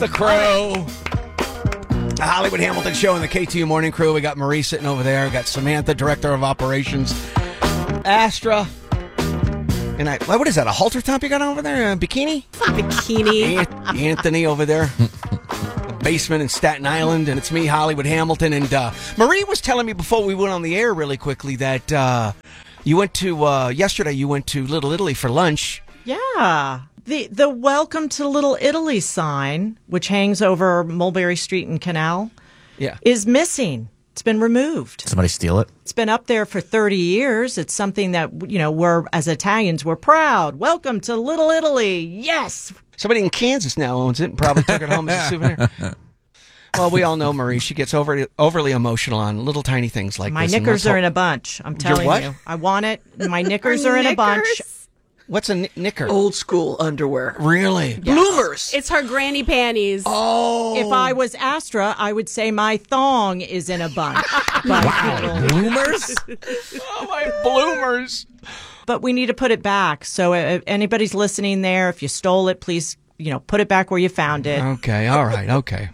the crew. The Hollywood Hamilton Show and the KTU Morning Crew. We got Marie sitting over there. We got Samantha, Director of Operations. Astra. And what is that, a halter top you got over there? A bikini? Bikini. Anthony over there. The basement in Staten Island. And it's me, Hollywood Hamilton. And Marie was telling me before we went on the air really quickly that you went to, yesterday you went to Little Italy for lunch. Yeah. The Welcome to Little Italy sign, which hangs over Mulberry Street and Canal, is missing. It's been removed. Did somebody steal it? It's been up there for 30 years. It's something that, we're, as Italians, we're proud. Welcome to Little Italy. Yes. Somebody in Kansas now owns it and probably took it home as a souvenir. Well, we all know Marie. She gets overly emotional on little tiny things like my this. My knickers are in a bunch. I'm telling you. I want it. My knickers are in a bunch. What's a knicker? Old school underwear. Really? Yes. Bloomers. It's her granny panties. Oh. If I was Astra, I would say my thong is in a bunch. Wow. Bloomers? Oh, my bloomers. But we need to put it back. So if anybody's listening there, if you stole it, please, put it back where you found it. Okay. All right. Okay.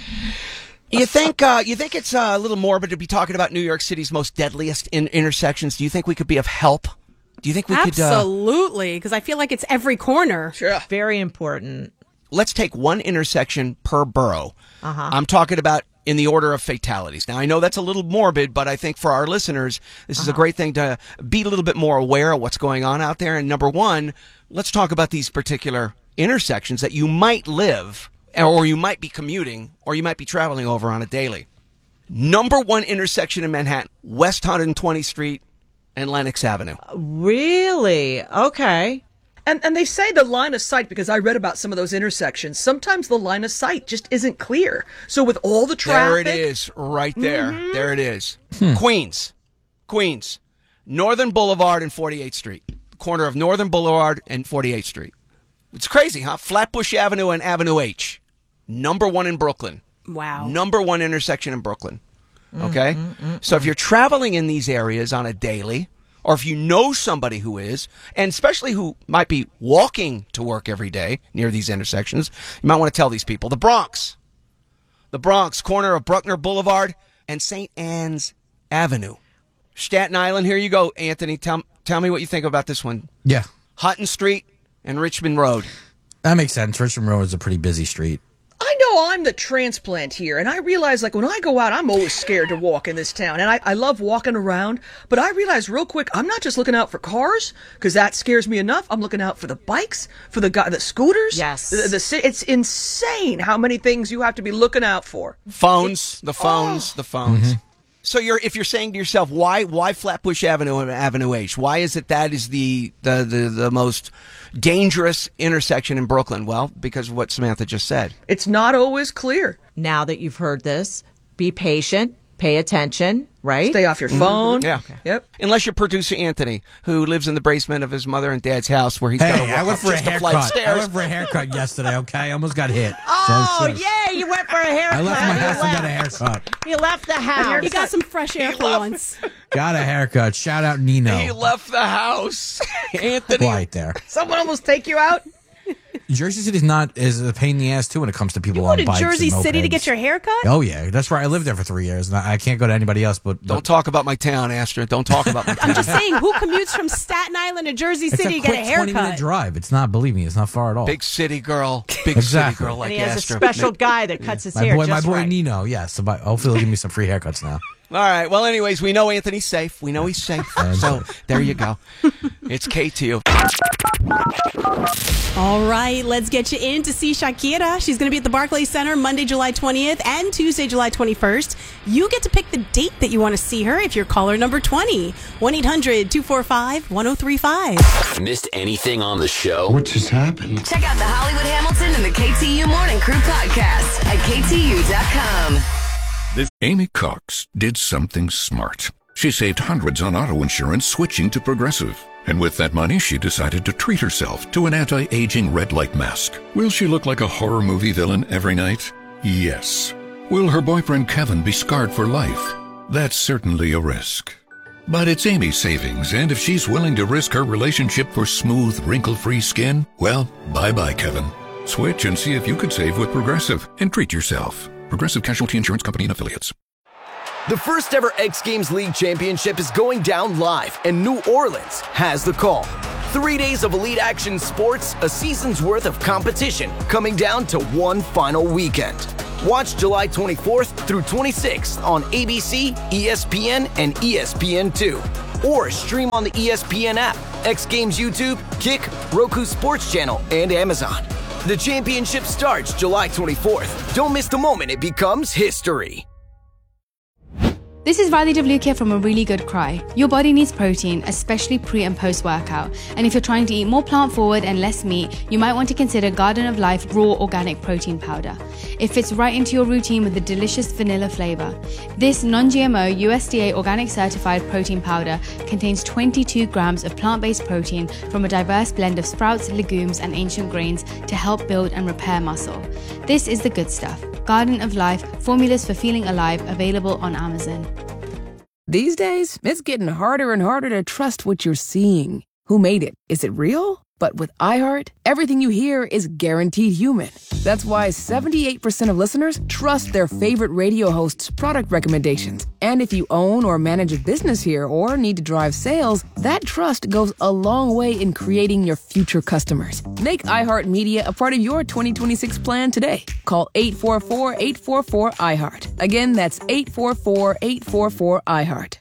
You think it's a little morbid to be talking about New York City's most deadliest intersections? Do you think we could be of help? Do you think we could? Absolutely, because I feel like it's every corner. Sure. Very important. Let's take one intersection per borough. I'm talking about in the order of fatalities. Now, I know that's a little morbid, but I think for our listeners, this is a great thing to be a little bit more aware of what's going on out there. And number one, let's talk about these particular intersections that you might live, or you might be commuting, or you might be traveling over on a daily. Number one intersection in Manhattan, West 120th Street and Lenox Avenue. Really? Okay. And they say the line of sight, because I read about some of those intersections, sometimes the line of sight just isn't clear. So with all the traffic... There it is, right there. Mm-hmm. There it is. Queens. Northern Boulevard and 48th Street. Corner of Northern Boulevard and 48th Street. It's crazy, huh? Flatbush Avenue and Avenue H. Number one in Brooklyn. Wow. Number one intersection in Brooklyn. Okay? So if you're traveling in these areas on a daily, or if you know somebody who is, and especially who might be walking to work every day near these intersections, you might want to tell these people. The Bronx, corner of Bruckner Boulevard and St. Anne's Avenue. Staten Island, here you go, Anthony. Tell me what you think about this one. Yeah. Hutton Street and Richmond Road. That makes sense. Richmond Road is a pretty busy street. I know I'm the transplant here, and I realize, when I go out, I'm always scared to walk in this town, and I love walking around, but I realize real quick, I'm not just looking out for cars, because that scares me enough. I'm looking out for the bikes, for the scooters. Yes. It's insane how many things you have to be looking out for. The phones. Mm-hmm. So if you're saying to yourself, why Flatbush Avenue and Avenue H? Why is it that is the most dangerous intersection in Brooklyn? Well, because of what Samantha just said. It's not always clear. Now that you've heard this, be patient, pay attention, right? Stay off your phone. Yeah. Okay. Yep. Unless you're producer Anthony, who lives in the basement of his mother and dad's house where he's got to walk I went up for a just a flight of haircut. I stairs. went for a haircut yesterday, okay? I almost got hit. Oh, yeah, you went for a haircut. I left my house and got a haircut. You left the house. You got some fresh air for once. Got a haircut. Shout out Nino. He left the house. Anthony. Right there. Someone almost take you out? Jersey City's is a pain in the ass, too, when it comes to people You on go to bikes Jersey and City to mopeds. get your hair cut? Oh, yeah. That's where I lived there for 3 years. And I can't go to anybody else. But Don't talk about my town, Astra. Don't talk about my town. I'm just saying, who commutes from Staten Island to Jersey it's City a to get a quick haircut? 20-minute drive. It's not, believe me, it's not far at all. Big city girl. Big Exactly. city girl like And he has Astra. a special guy that cuts his My hair boy just right. Nino, yes. So hopefully he'll give me some free haircuts now. All right. Well, anyways, we know Anthony's safe. We know he's safe. So there you go. It's KTU. All right, let's get you in to see Shakira. She's going to be at the Barclays Center Monday, July 20th and Tuesday, July 21st. You get to pick the date that you want to see her if you're caller number 20. 1-800-245-1035. Missed anything on the show? What just happened? Check out the Hollywood Hamilton and the KTU Morning Crew podcast at KTU.com. Amy Cox did something smart. She saved hundreds on auto insurance switching to Progressive. And with that money, she decided to treat herself to an anti-aging red light mask. Will she look like a horror movie villain every night? Yes. Will her boyfriend Kevin be scarred for life? That's certainly a risk. But it's Amy's savings, and if she's willing to risk her relationship for smooth, wrinkle-free skin, well, bye-bye, Kevin. Switch and see if you could save with Progressive and treat yourself. Progressive Casualty Insurance Company and Affiliates. The first ever X Games League Championship is going down live, and New Orleans has the call. 3 days of elite action sports, a season's worth of competition, coming down to one final weekend. Watch July 24th through 26th on ABC, ESPN, and ESPN2. Or stream on the ESPN app, X Games YouTube, Kick, Roku Sports Channel, and Amazon. The championship starts July 24th. Don't miss the moment it becomes history. This is Riley Devlukia from A Really Good Cry. Your body needs protein, especially pre and post workout. And if you're trying to eat more plant forward and less meat, you might want to consider Garden of Life Raw Organic Protein Powder. It fits right into your routine with a delicious vanilla flavor. This non-GMO USDA organic certified protein powder contains 22 grams of plant-based protein from a diverse blend of sprouts, legumes, and ancient grains to help build and repair muscle. This is the good stuff. Garden of Life, formulas for feeling alive, available on Amazon. These days, it's getting harder and harder to trust what you're seeing. Who made it? Is it real? But with iHeart, everything you hear is guaranteed human. That's why 78% of listeners trust their favorite radio hosts' product recommendations. And if you own or manage a business here or need to drive sales, that trust goes a long way in creating your future customers. Make iHeartMedia a part of your 2026 plan today. Call 844-844-iHeart. Again, that's 844-844-iHeart.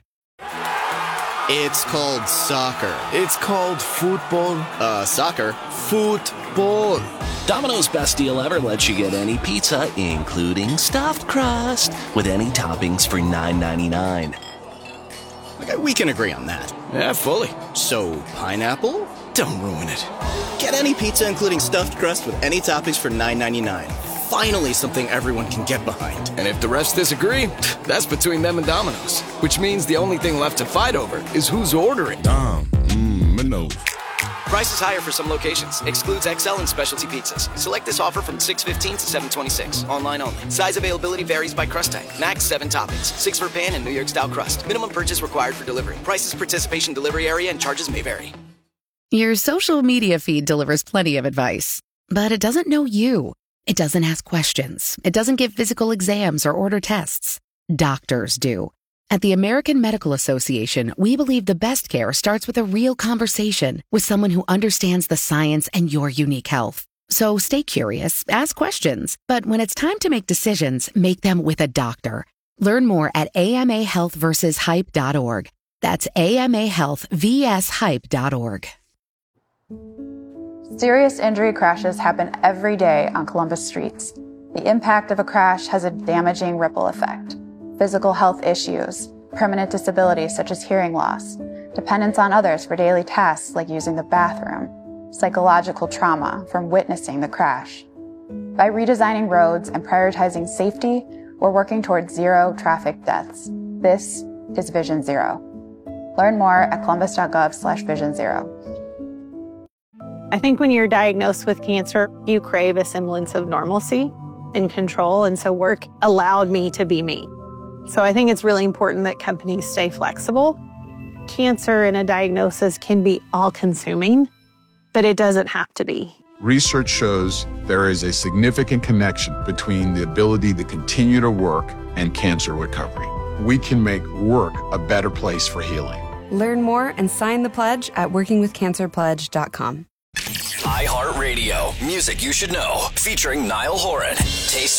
It's called soccer. It's called football. Soccer. Football. Domino's best deal ever lets you get any pizza, including stuffed crust, with any toppings for $9.99. Okay, we can agree on that. Yeah, fully. So, pineapple? Don't ruin it. Get any pizza, including stuffed crust, with any toppings for $9.99. Finally, something everyone can get behind. And if the rest disagree, that's between them and Domino's. Which means the only thing left to fight over is who's ordering. Domino's. Price is higher for some locations. Excludes XL and specialty pizzas. Select this offer from 6/15 to 7/26. Online only. Size availability varies by crust type. Max 7 toppings. 6 for pan and New York style crust. Minimum purchase required for delivery. Prices, participation, delivery area, and charges may vary. Your social media feed delivers plenty of advice, but it doesn't know you. It doesn't ask questions. It doesn't give physical exams or order tests. Doctors do. At the American Medical Association, we believe the best care starts with a real conversation with someone who understands the science and your unique health. So stay curious, ask questions, but when it's time to make decisions, make them with a doctor. Learn more at amahealthversushype.org. That's amahealthvshype.org. Serious injury crashes happen every day on Columbus streets. The impact of a crash has a damaging ripple effect. Physical health issues, permanent disabilities such as hearing loss, dependence on others for daily tasks like using the bathroom, psychological trauma from witnessing the crash. By redesigning roads and prioritizing safety, we're working towards zero traffic deaths. This is Vision Zero. Learn more at columbus.gov/Vision Zero. I think when you're diagnosed with cancer, you crave a semblance of normalcy and control, and so work allowed me to be me. So I think it's really important that companies stay flexible. Cancer and a diagnosis can be all-consuming, but it doesn't have to be. Research shows there is a significant connection between the ability to continue to work and cancer recovery. We can make work a better place for healing. Learn more and sign the pledge at workingwithcancerpledge.com. iHeartRadio. Music you should know. Featuring Niall Horan. Taste